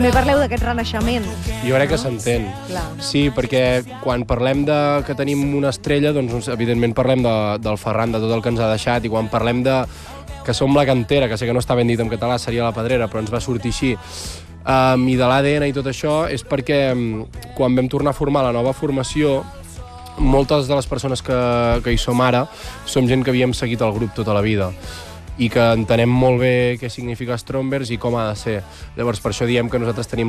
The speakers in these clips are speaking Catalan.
També parleu d'aquest renaixement. Jo crec que s'entén. Sí, perquè quan parlem que tenim una estrella, doncs evidentment parlem del Ferran, de tot el que ens ha deixat, i quan parlem que som la cantera, que sé que no està ben dit en català, seria la pedrera, però ens va sortir així, i de l'ADN i tot això, és perquè quan vam tornar a formar la nova formació, moltes de les persones que hi som ara som gent que havíem seguit el grup tota la vida i que entenem molt bé què significa Strombers i com ha de ser. Llavors, per això diem que nosaltres tenim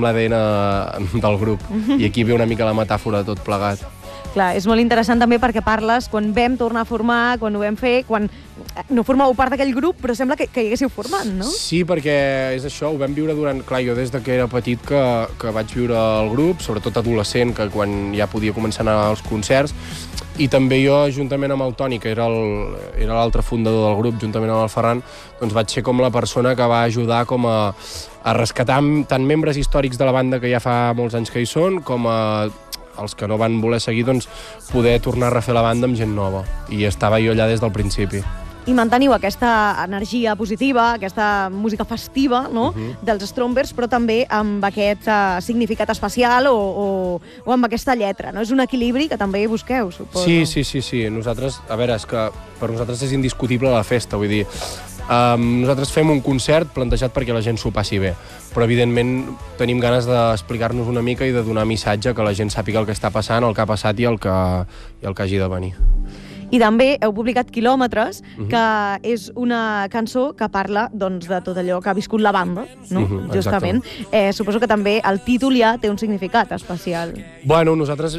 l'ADN del grup. I aquí ve una mica la metàfora de tot plegat. Clar, és molt interessant també perquè parles quan vam tornar a formar, quan ho vam fer, quan no formàveu part d'aquell grup, però sembla que hi haguéssiu format, no? Sí, perquè és això, ho vam viure durant... Clar, jo des que era petit que vaig viure el grup, sobretot adolescent, que quan ja podia començar a anar als concerts, i també jo, juntament amb el Toni, que era l'altre fundador del grup, juntament amb el Ferran, doncs vaig ser com la persona que va ajudar com a rescatar tant membres històrics de la banda que ja fa molts anys que hi són, com a els que no van voler seguir, doncs, poder tornar a refer la banda amb gent nova. I estava jo allà des del principi. I manteniu aquesta energia positiva, aquesta música festiva, no?, dels Strombers, però també amb aquest significat especial o amb aquesta lletra, no? És un equilibri que també busqueu, suposo. Sí. Nosaltres, a veure, és que per nosaltres és indiscutible la festa, vull dir, nosaltres fem un concert plantejat perquè la gent s'ho passi bé, però evidentment tenim ganes d'explicar-nos una mica i de donar missatge, que la gent sàpiga el que està passant, el que ha passat i el que hagi de venir. I també heu publicat Quilòmetres, que és una cançó que parla doncs, de tot allò que ha viscut la banda, no? Justament. Suposo que també el títol ja té un significat especial. Bueno,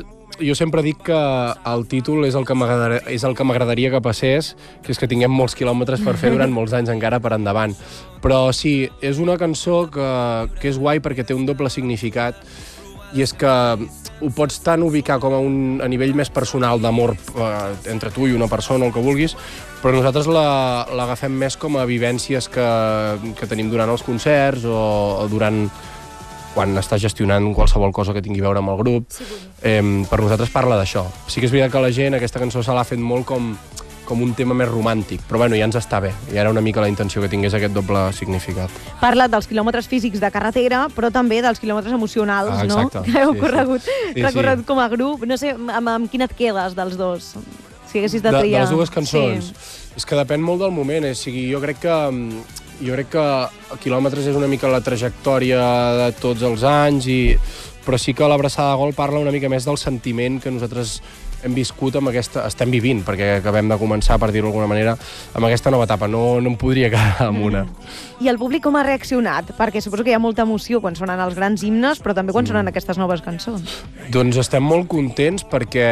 jo sempre dic que el títol és el que m'agradaria que passés, que és que tinguem molts quilòmetres per fer durant molts anys encara per endavant. Però sí, és una cançó que és guai perquè té un doble significat, i és que ho pots tant ubicar com a nivell més personal d'amor entre tu i una persona, el que vulguis, però nosaltres l'agafem més com a vivències que tenim durant els concerts o durant quan estàs gestionant qualsevol cosa que tingui a veure amb el grup. Per nosaltres parla d'això. Sí que és veritat que la gent aquesta cançó se l'ha fet molt com un tema més romàntic, però bueno, ja ens està bé. I era una mica la intenció que tingués aquest doble significat. Parla dels quilòmetres físics de carretera, però també dels quilòmetres emocionals, no? Que heu corregut com a grup. No sé, amb quina et quedes dels dos? Si haguessis de triar. De les dues cançons? És que depèn molt del moment. Jo crec que Quilòmetres és una mica la trajectòria de tots els anys, però sí que l'Abraçada de Gol parla una mica més del sentiment que nosaltres hem viscut estem vivint, perquè acabem de començar, per dir-ho d'alguna manera, amb aquesta nova etapa. No em podria quedar amb una. I el públic com ha reaccionat? Perquè suposo que hi ha molta emoció quan sonen els grans himnes, però també quan sonen aquestes noves cançons. Doncs estem molt contents perquè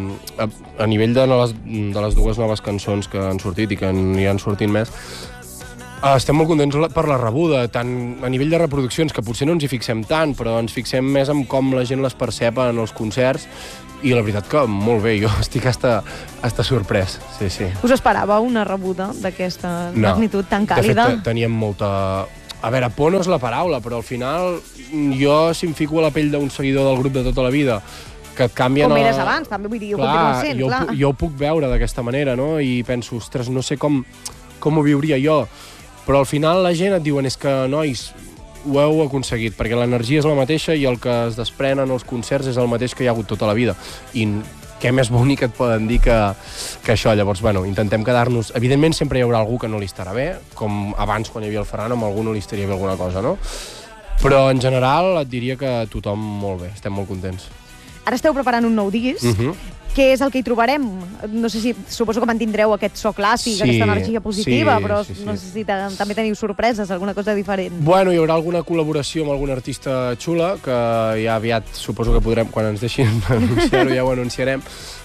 a nivell de les dues noves cançons que han sortit i que hi han sortit més, estem molt contents per la rebuda, tant a nivell de reproduccions, que potser no ens hi fixem tant, però ens fixem més en com la gent les percep en els concerts, i la veritat que molt bé, jo estic hasta sorprès, sí. Us esperàveu una rebuda d'aquesta magnitud tan càlida? De fet, teníem molta... A veure, por no és la paraula, però al final jo, si em fico a la pell d'un seguidor del grup de tota la vida, que et canvien... Com eres abans, també, vull dir, ho continues sent, clar. Jo ho puc veure d'aquesta manera, no? I penso, ostres, no sé com ho viuria jo. Però al final la gent et diuen, és que, nois, ho heu aconseguit, perquè l'energia és la mateixa i el que es desprèn en els concerts és el mateix que hi ha hagut tota la vida. I què més bonic et poden dir que això? Llavors, bueno, intentem quedar-nos... Evidentment, sempre hi haurà algú que no li estarà bé, com abans, quan hi havia el Ferran, amb algú no li estaria bé alguna cosa, no? Però, en general, et diria que tothom molt bé, estem molt contents. Ara esteu preparant un nou disc. Què és el que hi trobarem? No sé si suposo que mantindreu aquest so clàssic, aquesta energia positiva, però no sé si també teniu sorpreses, alguna cosa diferent. Bueno, hi haurà alguna col·laboració amb algun artista xula, que ja aviat suposo que podrem, quan ens deixin anunciar-ho, ja ho anunciarem.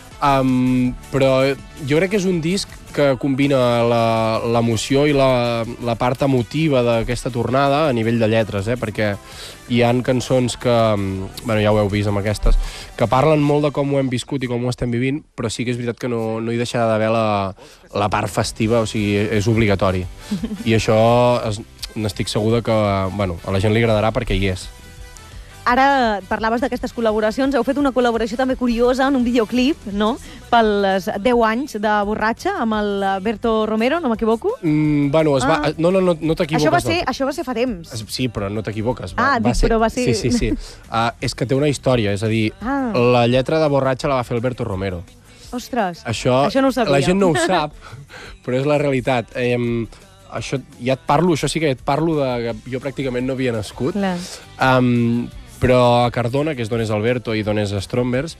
Però jo crec que és un disc que combina l'emoció i la part emotiva d'aquesta tornada a nivell de lletres, perquè hi han cançons que, bueno, ja ho heu vist amb aquestes, que parlen molt de com ho hem viscut i com ho estem vivint, però sí que és veritat que no hi deixarà d'haver la part festiva, o sigui, és obligatori. I això n'estic segur que, bueno, a la gent li agradarà perquè hi és. Ara parlaves d'aquestes col·laboracions. Heu fet una col·laboració també curiosa en un videoclip, no?, pels 10 anys de Borratxa amb el Berto Romero, no m'equivoco? Bueno, no t'equivoques. Això va ser fa temps. Sí, però no t'equivoques. Però va ser... Sí. És que té una història, és a dir, la lletra de Borratxa la va fer el Berto Romero. Ostres, això no ho sabia. La gent no ho sap, però és la realitat. Això ja et parlo, això sí que et parlo de... Jo pràcticament no havia nascut. Però a Cardona, que és d'on és Alberto i d'on és Strombers,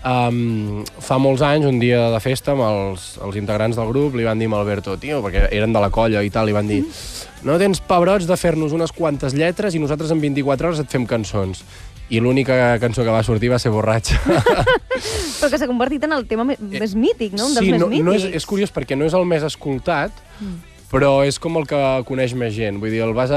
fa molts anys, un dia de festa, amb els integrants del grup, li van dir a Alberto, tio, perquè eren de la colla i tal, li van dir, no tens pebrots de fer-nos unes quantes lletres i nosaltres en 24 hores et fem cançons. I l'única cançó que va sortir va ser Borratxa. Però que s'ha convertit en el tema més mític, no? Un dels més mítics. És curiós perquè no és el més escoltat, però és com el que coneix més gent. Vull dir, vas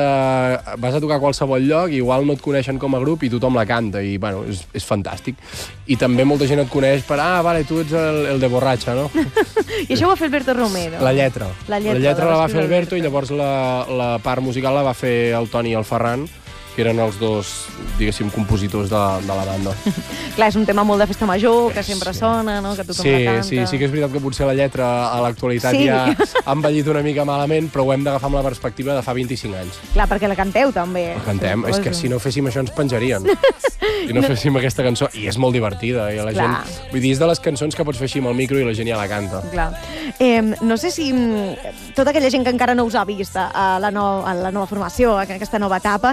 a tocar a qualsevol lloc i igual no et coneixen com a grup i tothom la canta, i bueno, és fantàstic. I també molta gent et coneix per, vale, tu ets el de Borratxa, no? I això ho va fer el Berto Romero? La lletra. La lletra la va fer el Berto i llavors la part musical la va fer el Toni i el Ferran, que eren els dos, diguéssim, compositors de la banda. Clar, és un tema molt de festa major, que sempre sona, no?, que tothom la canta. Sí que és veritat que potser la lletra a l'actualitat ja ha envellit una mica malament, però ho hem d'agafar amb la perspectiva de fa 25 anys. Clar, perquè la canteu també. La cantem, és que si no féssim això ens penjarien. Si no féssim aquesta cançó, i és molt divertida, i la gent... Vull dir, és de les cançons que pots fer així amb el micro i la gent ja la canta. Clar. No sé si tota aquella gent que encara no us ha vist a la nova formació, a aquesta nova etapa,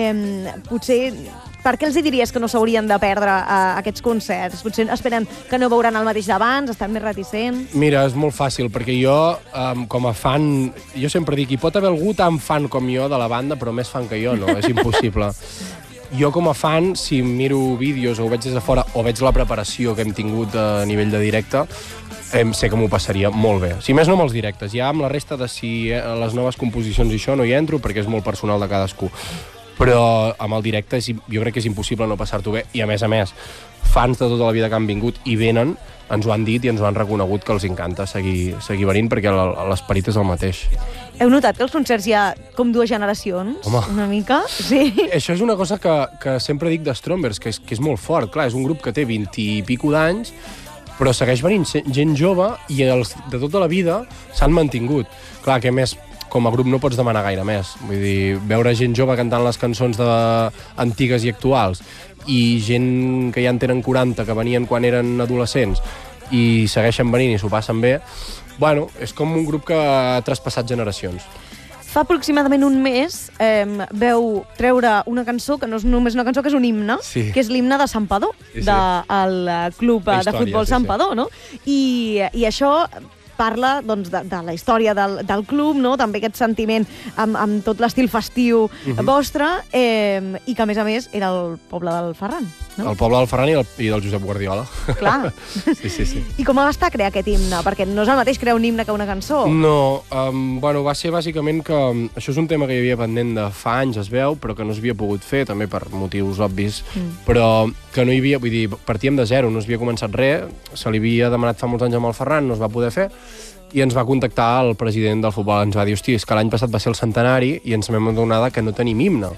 potser, per què els diries que no s'haurien de perdre aquests concerts? Potser esperen que no veuran el mateix d'abans, estan més reticents? Mira, és molt fàcil, perquè jo, com a fan, jo sempre dic, hi pot haver algú tan fan com jo de la banda, però més fan que jo no, és impossible. Jo, com a fan, si miro vídeos o ho veig des de fora, o veig la preparació que hem tingut a nivell de directe, sé que m'ho passaria molt bé. Si més no amb els directes, ja amb la resta de les noves composicions i això no hi entro, perquè és molt personal de cadascú. Però amb el directe jo crec que és impossible no passar-t'ho bé, i a més, fans de tota la vida que han vingut i venen, ens ho han dit i ens ho han reconegut que els encanta seguir venint, perquè l'esperit és el mateix. Heu notat que els concerts hi ha com dues generacions? Home. Una mica? Sí. Això és una cosa que sempre dic de Strombers, que és molt fort. Clar, és un grup que té 20 i pico d'anys, però segueix venint gent jove i els de tota la vida s'han mantingut. Clar, que més, com a grup no pots demanar gaire més. Vull dir, veure gent jove cantant les cançons antigues i actuals i gent que ja en tenen 40, que venien quan eren adolescents i segueixen venint i s'ho passen bé, bueno, és com un grup que ha traspassat generacions. Fa aproximadament un mes veu treure una cançó, que no és només una cançó, que és un himne, que és l'himne de Santpedor, del club de futbol Santpedor, no? I això parla doncs, de la història del club, no? També aquest sentiment amb tot l'estil festiu vostre, i que, a més, era el poble del Ferran. No? El poble del Ferran i del Josep Guardiola. Clar. Sí. I com va estar crear aquest himne? Perquè no és el mateix crear un himne que una cançó. No, bueno, va ser bàsicament que... Això és un tema que hi havia pendent de fa anys, es veu, però que no s'havia pogut fer, també per motius obvis, però que no hi havia... Vull dir, partíem de zero, no s'havia començat res, se li havia demanat fa molts anys amb el Ferran, no es va poder fer, i ens va contactar el president del futbol, ens va dir, hosti, és que l'any passat va ser el centenari i ens vam adonar que no tenim himne.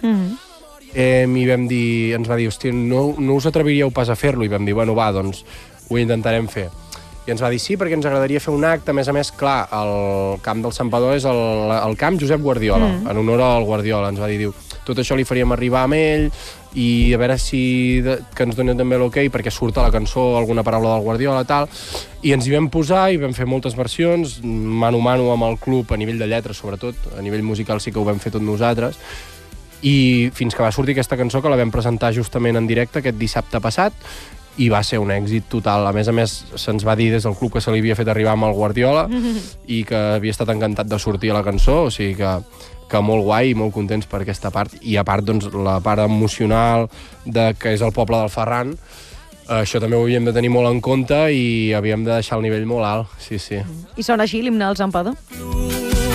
I vam dir, ens va dir, hosti, no us atreviríeu pas a fer-lo? I vam dir, bueno, va, doncs ho intentarem fer. I ens va dir, sí, perquè ens agradaria fer un acte, a més, clar, el camp del Santpedor és el camp Josep Guardiola, en honor al Guardiola. Ens va dir, tot això li faríem arribar amb ell i a veure que ens donen també l'ok perquè surt a la cançó alguna paraula del Guardiola, tal. I ens hi vam posar i vam fer moltes versions, mano a mano amb el club, a nivell de lletres, sobretot. A nivell musical sí que ho vam fer tot nosaltres. I fins que va sortir aquesta cançó, que la vam presentar justament en directe aquest dissabte passat, i va ser un èxit total. A més, se'ns va dir des del club que se li havia fet arribar amb el Guardiola i que havia estat encantat de sortir a la cançó, o sigui que molt guai i molt contents per aquesta part. I a part, doncs, la part emocional que és el poble del Ferran, això també ho havíem de tenir molt en compte i havíem de deixar el nivell molt alt, sí. I sona així l'himne del Santpedor?